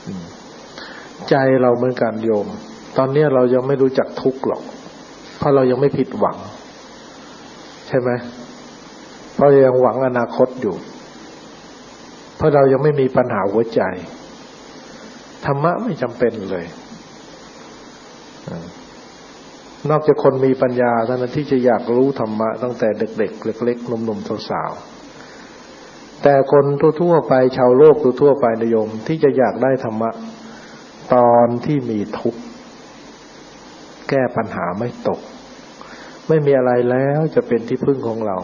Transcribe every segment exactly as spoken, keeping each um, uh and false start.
ใจเราเหมือนกันโยมตอนนี้เรายังไม่รู้จักทุกข์หรอกเพราะเรายังไม่ผิดหวังใช่ไหมเพราะยังหวังอนาคตอยู่เพราะเรายังไม่มีปัญหาหัวใจธรรมะไม่จำเป็นเลยนอกจากคนมีปัญญาเท่านั้นที่จะอยากรู้ธรรมะตั้งแต่เด็กๆเล็กๆหนุ่มๆสาวๆแต่คนทั่วๆไปชาวโลกทั่วๆไปนิยมที่จะอยากได้ธรรมะตอนที่มีทุกข์แก้ปัญหาไม่ตกไม่มีอะไรแล้วจะเป็นที่พึ่งของเรา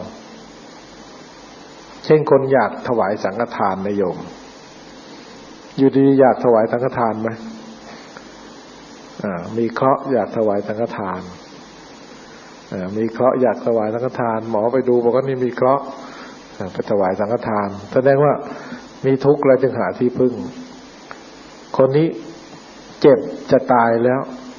เช่นคนอยากถวายสังฆทานนิยมอยู่ดีอยากถวายสังฆทานไหมอ่ามีเคราะห์อยากถวายสังฆทานอ่ามีเคราะห์อยากถวายสังฆทานหมอไปดูบอกว่านี่มีเคราะห์ไปถวายสังฆทานแสดงว่ามีทุกข์แล้วจึงหาที่พึ่งคนนี้เจ็บจะตายแล้ว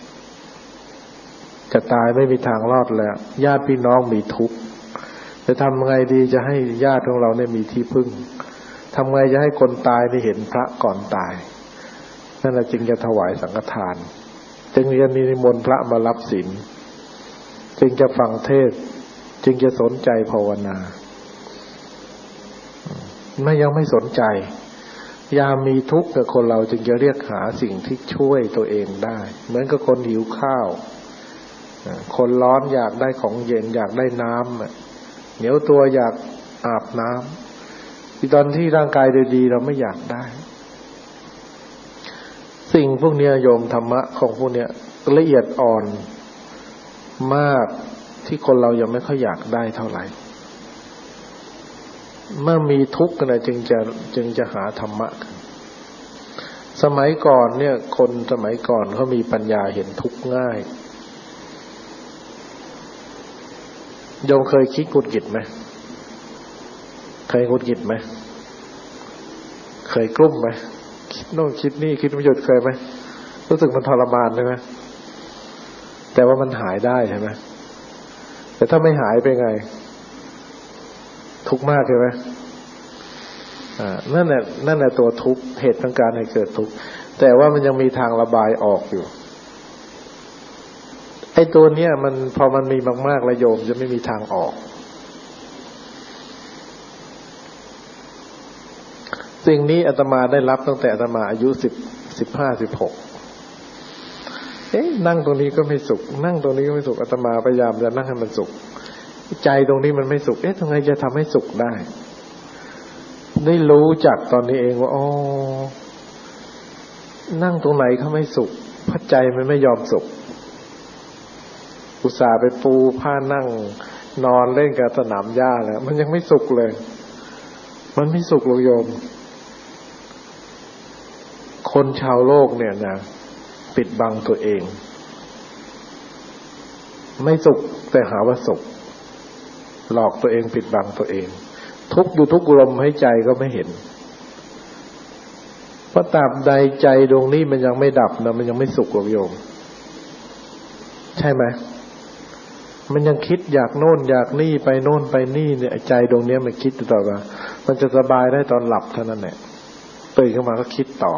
จะตายไม่มีทางรอดแล้วญาติพี่น้องมีทุกข์จะทำไงดีจะให้ญาติของเราเนี่ยมีที่พึ่งทำไงจะให้คนตายได้เห็นพระก่อนตายนั่นแหละจึงจะถวายสังฆทานจึงจะนิมนต์พระมารับศีลจึงจะฟังเทศน์จึงจะสนใจภาวนาไม่ยังไม่สนใจยามมีทุกข์กับคนเราจึงจะเรียกหาสิ่งที่ช่วยตัวเองได้เหมือนกับคนหิวข้าวคนร้อนอยากได้ของเย็นอยากได้น้ำเหนียวตัวอยากอาบน้ำที่ตอนที่ร่างกายดีๆเราไม่อยากได้สิ่งพวกนี้โยมธรรมะของพวกนี้ละเอียดอ่อนมากที่คนเรายังไม่ค่อยอยากได้เท่าไหร่เมื่อมีทุกข์กันจึงจะจึงจะหาธรรมะกันสมัยก่อนเนี่ยคนสมัยก่อนเขามีปัญญาเห็นทุกข์ง่ายโยมเคยคิดกุศลไหมเคยกุศลไหมเคยกลุ้มไหมคิดโน่นคิดนี่คิดประโยชน์เคยไหมรู้สึกมันทรมานใช่ไหมแต่ว่ามันหายได้ใช่ไหมแต่ถ้าไม่หายไปไงทุกข์มากใช่ไหมอ่านั่นแหละนั่นแหละตัวทุกข์เหตุของการให้เกิดทุกข์แต่ว่ามันยังมีทางระบายออกอยู่ไอ้ตัวเนี้ยมันพอมันมีมากๆแล้วโยมจะไม่มีทางออกสิ่งนี้อาตมาได้รับตั้งแต่อาตมาอายุสิบสิบห้าสิบหกเอ๊ะนั่งตรงนี้ก็ไม่สุขนั่งตรงนี้ก็ไม่สุขอาตมาพยายามจะนั่งให้มันสุขใจตรงนี้มันไม่สุขเอ๊ะทำไงจะทำให้สุขได้ได้รู้จักตอนนี้เองว่าอ๋อนั่งตรงไหนเขาไม่สุขเพราะใจมันไม่ยอมสุขอุตส่าห์ไปปูผ้านั่งนอนเล่นกับสนามหญ้าแล้วมันยังไม่สุขเลยมันไม่สุขหรอกโยมคนชาวโลกเนี่ยนะปิดบังตัวเองไม่สุขแต่หาว่าสุขหลอกตัวเองปิดบังตัวเองทุกข์อยู่ทุกลมหายใจก็ไม่เห็นเพราะตราบใดใจดวงนี้มันยังไม่ดับนะมันยังไม่สุขหรอกโยมใช่ไหมมันยังคิดอยากโน่นอยากนี่ไปโน่นไปนี่เนี่ยใจดวงนี้มันคิดตลอดว่ามันจะสบายได้ตอนหลับเท่านั้นแหละตื่นขึ้นมาก็คิดต่อ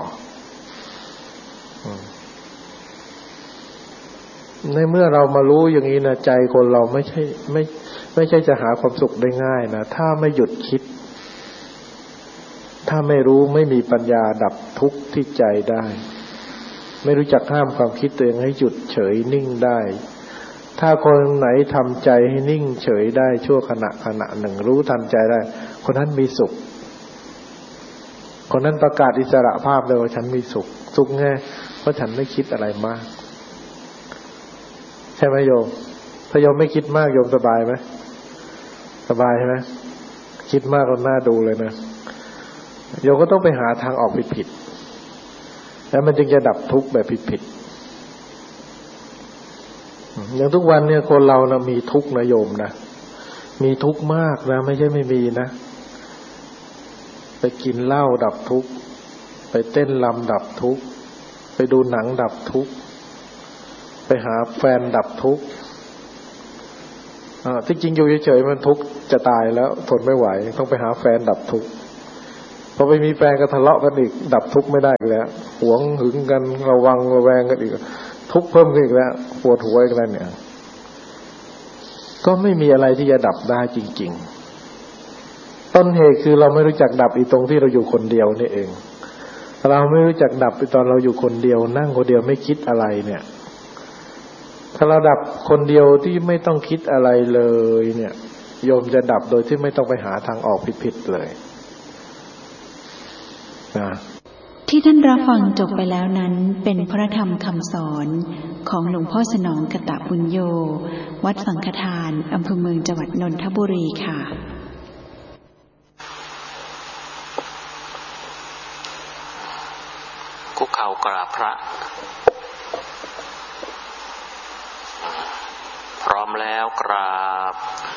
ในเมื่อเรามารู้อย่างนี้นะใจคนเราไม่ใช่ไม่ไม่ใช่จะหาความสุขได้ง่ายนะถ้าไม่หยุดคิดถ้าไม่รู้ไม่มีปัญญาดับทุกข์ที่ใจได้ไม่รู้จักห้ามความคิดตัวเองให้หยุดเฉยนิ่งได้ถ้าคนไหนทำใจให้นิ่งเฉยได้ชั่วขณะขณะหนึ่งรู้ทันใจได้คนนั้นมีสุขคนนั้นประกาศอิสระภาพเลยว่าฉันมีสุขสุขแน่เพราะฉันไม่คิดอะไรมากใช่ไหมโยมถ้าโยมไม่คิดมากโยมสบายไหมสบายใช่ไหมคิดมากก็น่าดูเลยนะโยมก็ต้องไปหาทางออกผิดๆแล้วมันจึงจะดับทุกข์แบบผิดๆอย่างทุกวันเนี่ยคนเรานะมีทุกข์นะโยมนะมีทุกข์มากนะไม่ใช่ไม่มีนะไปกินเหล้าดับทุกข์ไปเต้นรำดับทุกข์ไปดูหนังดับทุกข์ไปหาแฟนดับทุกข์ที่จริงอยู่เฉยๆมันทุกข์จะตายแล้วทนไม่ไหวต้องไปหาแฟนดับทุกข์พอไปมีแฟนก็ทะเลาะกันอีกดับทุกข์ไม่ได้อีกแล้วหวงหึงกันระวังระแวงกันอีกทุกข์เพิ่มขึ้นอีกแล้วปวดหัวอีกแล้วเนี่ยก็ไม่มีอะไรที่จะดับได้จริงๆต้นเหตุคือเราไม่รู้จักดับอีตรงที่เราอยู่คนเดียวนี่เองเราไม่รู้จักดับไปตอนเราอยู่คนเดียวนั่งคนเดียวไม่คิดอะไรเนี่ยถ้าเราดับคนเดียวที่ไม่ต้องคิดอะไรเลยเนี่ยโยมจะดับโดยที่ไม่ต้องไปหาทางออกผิดๆเลยนะที่ท่านรับฟังจบไปแล้วนั้นเป็นพระธรรมคำสอนของหลวงพ่อสนองกตปุญโญวัดสังฆทานอำเภอเมืองจังหวัดนนทบุรีค่ะคุกเข่ากราบพระพร้อมแล้วกราบ